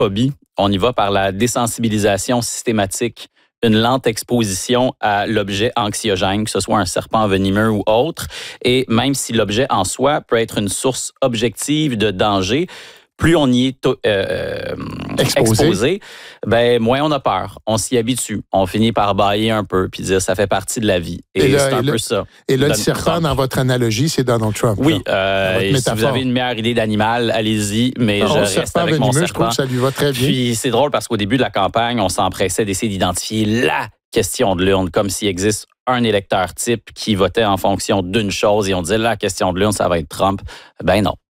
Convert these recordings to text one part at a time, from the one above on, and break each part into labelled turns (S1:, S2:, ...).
S1: phobie. On y va par la désensibilisation systématique, une lente exposition à l'objet anxiogène, que ce soit un serpent venimeux ou autre. Et même si l'objet en soi peut être une source objective de danger, plus on y est exposé, ben moins on a peur. On s'y habitue. On finit par bâiller un peu puis dire ça fait partie de la vie. Et c'est un peu ça.
S2: Et là, le serpent, dans votre analogie, c'est Donald Trump.
S1: Oui. Et si vous avez une meilleure idée d'animal, allez-y. Mais je reste avec mon serpent.
S2: Je trouve que ça lui va très bien.
S1: Puis c'est drôle parce qu'au début de la campagne, on s'empressait d'essayer d'identifier la question de l'urne, comme s'il existe un électeur type qui votait en fonction d'une chose et on disait la question de l'urne, ça va être Trump. Ben non.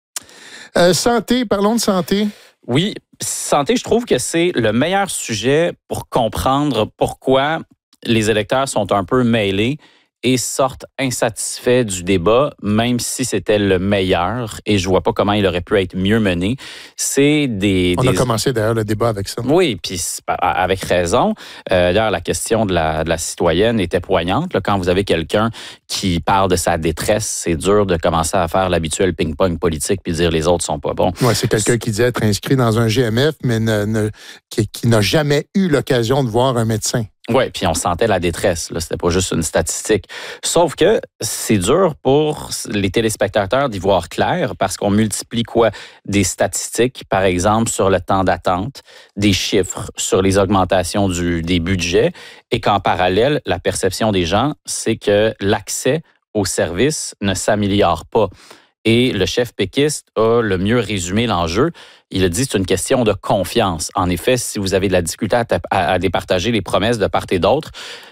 S2: Santé, parlons de santé.
S1: Oui, santé, je trouve que c'est le meilleur sujet pour comprendre pourquoi les électeurs sont un peu mêlés et sortent insatisfaits du débat, même si c'était le meilleur, et je vois pas comment il aurait pu être mieux mené.
S2: On a commencé d'ailleurs le débat avec ça.
S1: Oui, puis avec raison. D'ailleurs, la question de la citoyenne était poignante. Là, quand vous avez quelqu'un qui parle de sa détresse, c'est dur de commencer à faire l'habituel ping-pong politique puis dire les autres sont pas bons.
S2: Oui, c'est quelqu'un qui dit être inscrit dans un GMF, mais qui n'a jamais eu l'occasion de voir un médecin.
S1: Oui, puis on sentait la détresse. Là, c'était pas juste une statistique. Sauf que c'est dur pour les téléspectateurs d'y voir clair parce qu'on multiplie quoi? Des statistiques, par exemple, sur le temps d'attente, des chiffres sur les augmentations des budgets et qu'en parallèle, la perception des gens, c'est que l'accès aux services ne s'améliore pas. Et le chef péquiste a le mieux résumé l'enjeu. Il a dit que c'est une question de confiance. En effet, si vous avez de la difficulté à départager les promesses de part et d'autre,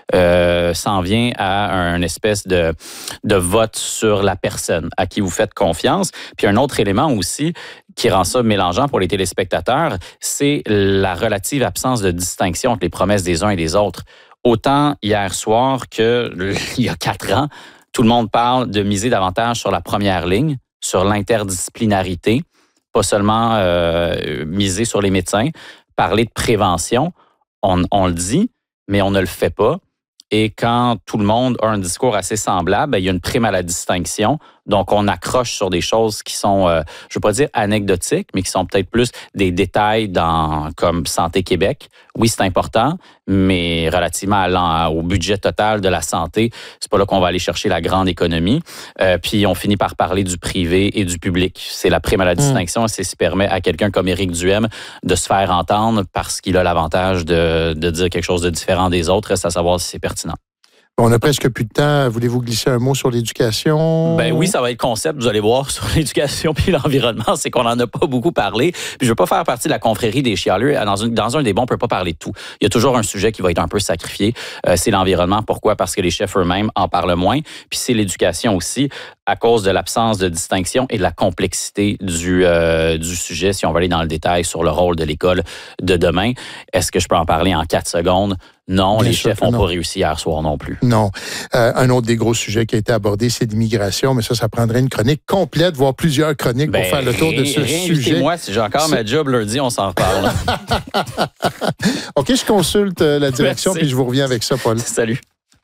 S1: ça en vient à un espèce de vote sur la personne à qui vous faites confiance. Puis un autre élément aussi qui rend ça mélangeant pour les téléspectateurs, c'est la relative absence de distinction entre les promesses des uns et des autres. Autant hier soir qu'il y a 4 ans, tout le monde parle de miser davantage sur la première ligne, sur l'interdisciplinarité, pas seulement miser sur les médecins, parler de prévention, on le dit, mais on ne le fait pas. Et quand tout le monde a un discours assez semblable, bien, il y a une prime à la distinction. Donc, on accroche sur des choses qui sont, je ne veux pas dire anecdotiques, mais qui sont peut-être plus des détails comme Santé Québec. Oui, c'est important, mais relativement au budget total de la santé, c'est pas là qu'on va aller chercher la grande économie. Puis, on finit par parler du privé et du public. C'est la prime à la distinction et c'est ce qui permet à quelqu'un comme Éric Duhem de se faire entendre parce qu'il a l'avantage de dire quelque chose de différent des autres. Reste à savoir si c'est pertinent.
S2: On a presque plus de temps. Voulez-vous glisser un mot sur l'éducation?
S1: Ben oui, ça va être concept, vous allez voir, sur l'éducation puis l'environnement. C'est qu'on n'en a pas beaucoup parlé. Puis je veux pas faire partie de la confrérie des chialeux. Dans un débat, on peut pas parler de tout. Il y a toujours un sujet qui va être un peu sacrifié. C'est l'environnement. Pourquoi? Parce que les chefs eux-mêmes en parlent moins. Puis c'est l'éducation aussi, à cause de l'absence de distinction et de la complexité du sujet. Si on va aller dans le détail sur le rôle de l'école de demain, est-ce que je peux en parler en 4 secondes? Non, bien les chefs n'ont pas réussi hier soir non plus.
S2: Non. Un autre des gros sujets qui a été abordé, c'est l'immigration, mais ça prendrait une chronique complète, voire plusieurs chroniques pour faire le tour de ce sujet.
S1: Moi, si j'ai encore ma job lundi, on s'en reparle.
S2: OK, je consulte la direction, puis je vous reviens avec ça, Paul.
S1: Salut.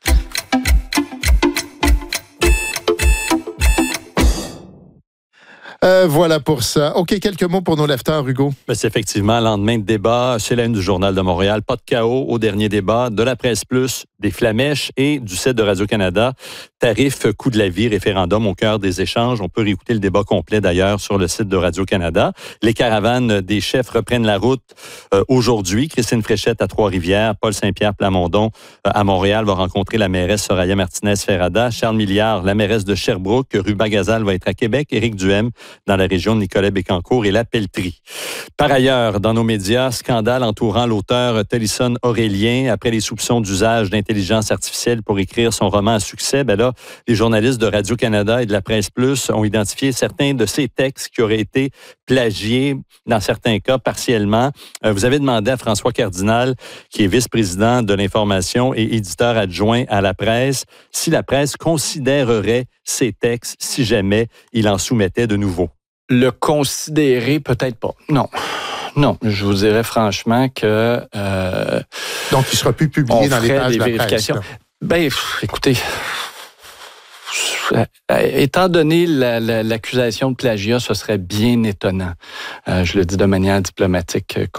S2: Voilà pour ça. OK, quelques mots pour nos leftards, Hugo.
S3: Ben, c'est effectivement le lendemain de débat chez la une du Journal de Montréal. Pas de chaos au dernier débat de la Presse Plus, des Flamèches et du site de Radio-Canada. Tarif, coût de la vie, référendum au cœur des échanges. On peut réécouter le débat complet d'ailleurs sur le site de Radio-Canada. Les caravanes des chefs reprennent la route aujourd'hui. Christine Fréchette à Trois-Rivières, Paul Saint-Pierre Plamondon à Montréal va rencontrer la mairesse Soraya Martinez-Ferrada. Charles Milliard, la mairesse de Sherbrooke. Ruba Gazal va être à Québec. Éric Duhem dans la région de Nicolet-Bécancour et la Pelletrie. Par ailleurs, dans nos médias, scandale entourant l'auteur Télison Aurélien après les soupçons d'usage d'intelligence artificielle pour écrire son roman à succès. Ben là, les journalistes de Radio-Canada et de la Presse Plus ont identifié certains de ces textes qui auraient été plagiés, dans certains cas partiellement. Vous avez demandé à François Cardinal, qui est vice-président de l'information et éditeur adjoint à la presse, si la presse considérerait ces textes si jamais il en soumettait de nouveau.
S4: Le considérer, peut-être pas. Non, je vous dirais franchement que...
S2: Donc, il ne sera plus publié dans les pages de la presse.
S4: Ben, écoutez, étant donné l'accusation de plagiat, ce serait bien étonnant, je le dis de manière diplomatique,